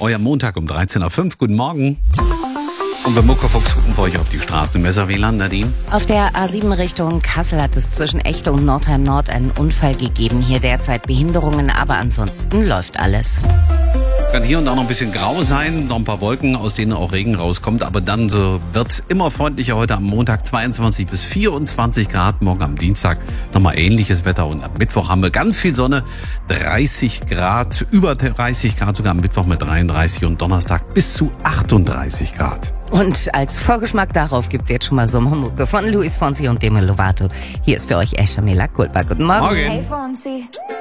Euer Montag um 13.05 Uhr. Guten Morgen. Und beim Muckerfuchs gucken wir euch auf die Straßen im Messerwieland, Nadine. Auf der A7 Richtung Kassel hat es zwischen Echte und Nordheim Nord einen Unfall gegeben. Hier derzeit Behinderungen, aber ansonsten läuft alles. Kann hier und da noch ein bisschen grau sein, noch ein paar Wolken, aus denen auch Regen rauskommt. Aber dann so wird's immer freundlicher heute am Montag, 22 bis 24 Grad. Morgen am Dienstag nochmal ähnliches Wetter. Und am Mittwoch haben wir ganz viel Sonne, 30 Grad, über 30 Grad sogar am Mittwoch mit 33 und Donnerstag bis zu 38 Grad. Und als Vorgeschmack darauf gibt's jetzt schon mal Sommermucke von Luis Fonsi und Demi Lovato. Hier ist für euch Escha Mela Culpa. Guten Morgen. Morgen. Hey Fonsi.